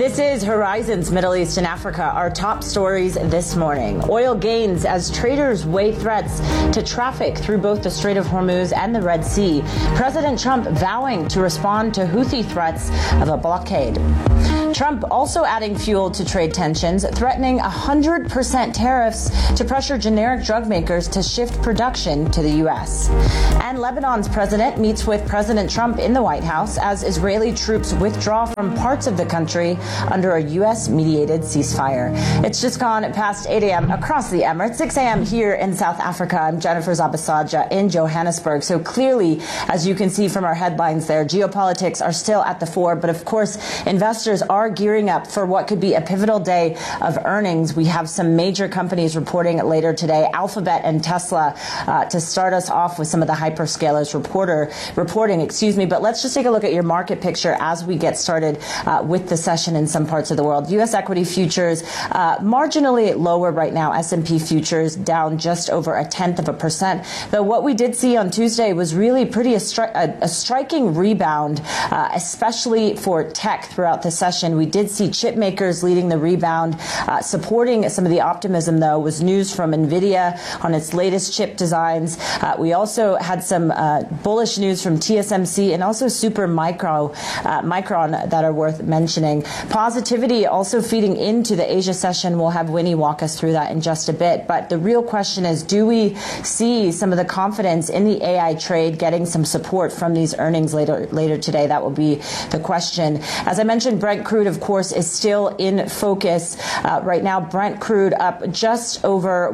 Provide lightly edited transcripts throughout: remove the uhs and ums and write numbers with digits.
This is Horizons Middle East and Africa. Our top stories this morning. Oil gains as traders weigh threats to traffic through both the Strait of Hormuz and the Red Sea. President Trump vowing to respond to Houthi threats of a blockade. Trump also adding fuel to trade tensions, threatening 100% tariffs to pressure generic drug makers to shift production to the U.S. And Lebanon's president meets with President Trump in the White House as Israeli troops withdraw from parts of the country under a U.S.-mediated ceasefire. It's just gone past 8 a.m. across the Emirates, 6 a.m. here in South Africa. I'm Jennifer Zabasaja in Johannesburg. So clearly, as you can see from our headlines there, geopolitics are still at the fore. But of course, investors are gearing up for what could be a pivotal day of earnings. We have some major companies reporting later today, Alphabet and Tesla, to start us off with some of the hyperscalers reporting. But let's just take a look at your market picture as we get started with the session in some parts of the world. U.S. equity futures marginally lower right now. S&P futures down just over 0.1%. Though what we did see on Tuesday was really a striking rebound, especially for tech throughout the session. We did see chip makers leading the rebound. Supporting some of the optimism, though, was news from NVIDIA on its latest chip designs. We also had some bullish news from TSMC and also Micron that are worth mentioning. Positivity also feeding into the Asia session. We'll have Winnie walk us through that in just a bit. But the real question is, do we see some of the confidence in the AI trade getting some support from these earnings later today? That will be the question. As I mentioned, Brent crude, of course, is still in focus. Right now, Brent crude up just over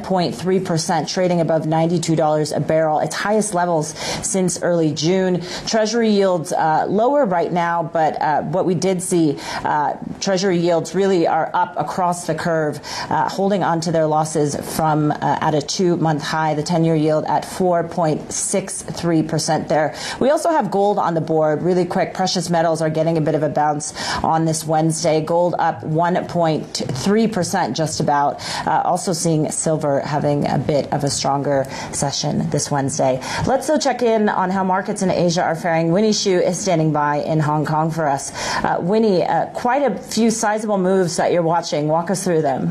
1.3%, trading above $92 a barrel, its highest levels since early June. Treasury yields lower right now, but what we did see, Treasury yields really are up across the curve, holding on to their losses from at a 2-month high, the 10-year yield at 4.63% there. We also have gold on the board. Really quick, precious metals are getting a bit of a bounce on this Wednesday. Gold up 1.3% just about. Also seeing silver having a bit of a stronger session this Wednesday. Let's though check in on how markets in Asia are faring. Winnie Xu is standing by in Hong Kong for us. Winnie, quite a few sizable moves that you're watching. Walk us through them.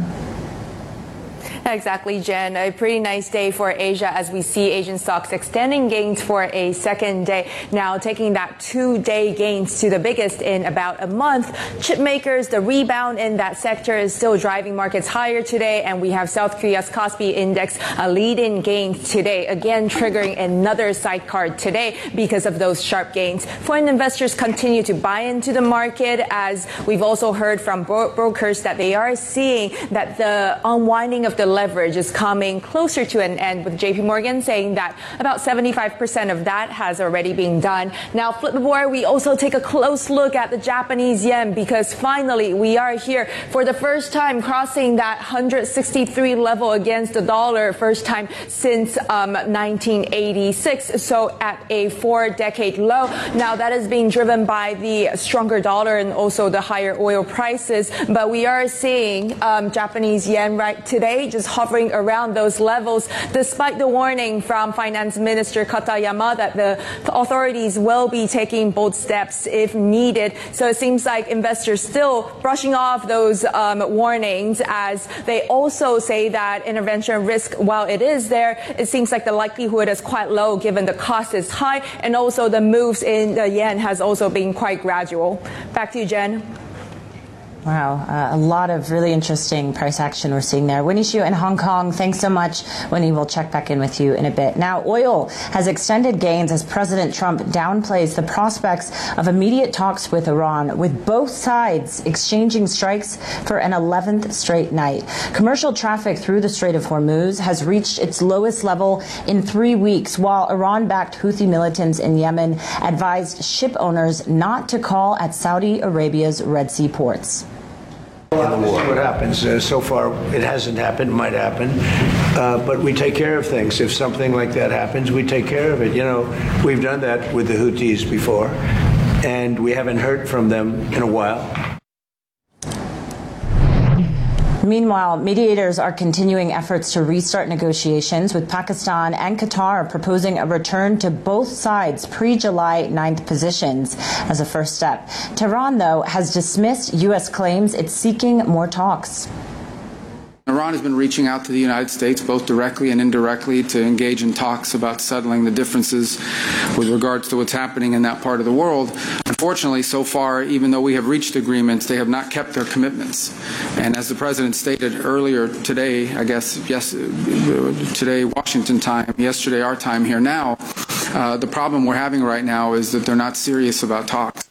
Exactly, Jen. A pretty nice day for Asia as we see Asian stocks extending gains for a second day. Now taking that 2-day gains to the biggest in about a month. Chip makers, the rebound in that sector is still driving markets higher today. And we have South Korea's Kospi Index lead-in gains today, again triggering another sidecar today because of those sharp gains. Foreign investors continue to buy into the market, as we've also heard from brokers that they are seeing that the unwinding of the leverage is coming closer to an end, with JP Morgan saying that about 75% of that has already been done. Now, flip the board, we also take a close look at the Japanese yen, because finally we are here for the first time crossing that 163 level against the dollar, first time since 1986. So at a 4-decade low. Now that is being driven by the stronger dollar and also the higher oil prices. But we are seeing Japanese yen right today just hovering around those levels, despite the warning from Finance Minister Katayama that the authorities will be taking bold steps if needed. So it seems like investors still brushing off those warnings, as they also say that intervention risk, while it is there, it seems like the likelihood is quite low given the cost is high, and also the moves in the yen has also been quite gradual. Back to you, Jen. Wow, a lot of really interesting price action we're seeing there. Winnie Xu in Hong Kong, thanks so much. Winnie, we'll check back in with you in a bit. Now, oil has extended gains as President Trump downplays the prospects of immediate talks with Iran, with both sides exchanging strikes for an 11th straight night. Commercial traffic through the Strait of Hormuz has reached its lowest level in 3 weeks, while Iran-backed Houthi militants in Yemen advised ship owners not to call at Saudi Arabia's Red Sea ports. We'll see what happens. So far, it hasn't happened. Might happen, but we take care of things. If something like that happens, we take care of it. You know, we've done that with the Houthis before, and we haven't heard from them in a while. Meanwhile, mediators are continuing efforts to restart negotiations, with Pakistan and Qatar proposing a return to both sides' pre-July 9th positions as a first step. Tehran, though, has dismissed U.S. claims it's seeking more talks. Iran has been reaching out to the United States, both directly and indirectly, to engage in talks about settling the differences with regards to what's happening in that part of the world. Unfortunately, so far, even though we have reached agreements, they have not kept their commitments. And as the President stated earlier today, I guess, today Washington time, yesterday our time here now, the problem we're having right now is that they're not serious about talks.